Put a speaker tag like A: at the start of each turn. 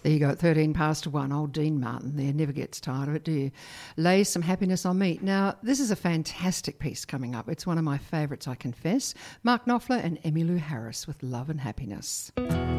A: There you go, at 13 past 1, old Dean Martin there, never gets tired of it, do you? Lay Some Happiness on Me. Now, this is a fantastic piece coming up. It's one of my favourites, I confess. Mark Knopfler and Emmylou Harris with Love and Happiness.